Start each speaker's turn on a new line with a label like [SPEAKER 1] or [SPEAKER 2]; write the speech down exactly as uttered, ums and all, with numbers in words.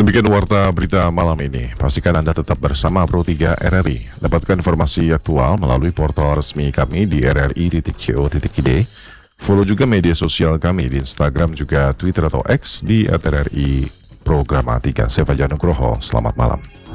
[SPEAKER 1] Demikian warta berita malam ini. Pastikan Anda tetap bersama Pro tiga R R I. Dapatkan informasi aktual melalui portal resmi kami di r r i titik co titik i d. Follow juga media sosial kami di Instagram juga Twitter atau X di at r r i programatika. Saya Fajar Nugroho. Selamat malam.